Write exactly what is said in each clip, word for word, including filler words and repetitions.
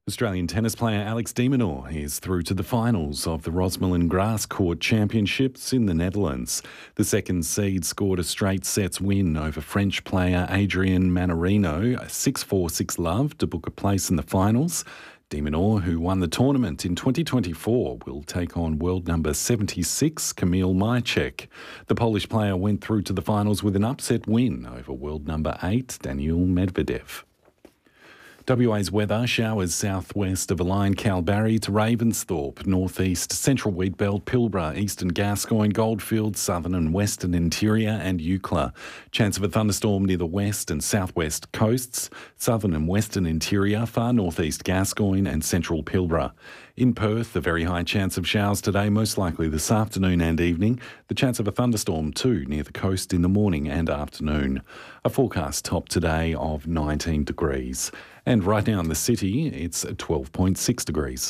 Australian tennis player Alex de Minaur is through to the finals of the Rosmalen Grass Court Championships in the Netherlands. The second seed scored a straight sets win over French player Adrian Mannarino, six four, six love, to book a place in the finals. De Minaur, who won the tournament in twenty twenty-four, will take on world number seventy-six, Kamil Majcik. The Polish player went through to the finals with an upset win over world number eight, Daniil Medvedev. W A's weather: showers southwest of Align, Kalbarri to Ravensthorpe, northeast Central Wheatbelt, Pilbara, eastern Gascoyne, Goldfields, southern and western interior and Eucla. Chance of a thunderstorm near the west and southwest coasts, southern and western interior, far northeast Gascoyne and central Pilbara. In Perth, a very high chance of showers today, most likely this afternoon and evening. The chance of a thunderstorm too near the coast in the morning and afternoon. A forecast top today of nineteen degrees. And right now in the city, it's twelve point six degrees.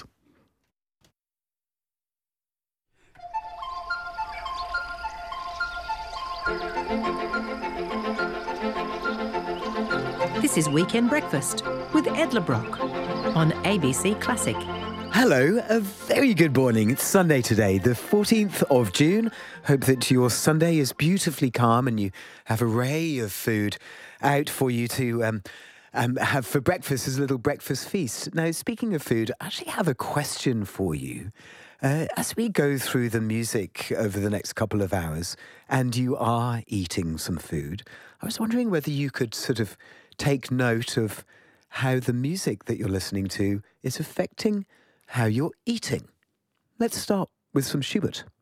This is Weekend Breakfast with Ed LeBrock on A B C Classic. Hello, a very good morning. It's Sunday today, the fourteenth of June. Hope that your Sunday is beautifully calm and you have an array of food out for you to um, um, have for breakfast as a little breakfast feast. Now, speaking of food, I actually have a question for you. Uh, as we go through the music over the next couple of hours and you are eating some food, I was wondering whether you could sort of take note of how the music that you're listening to is affecting how you're eating. Let's start with some Schubert.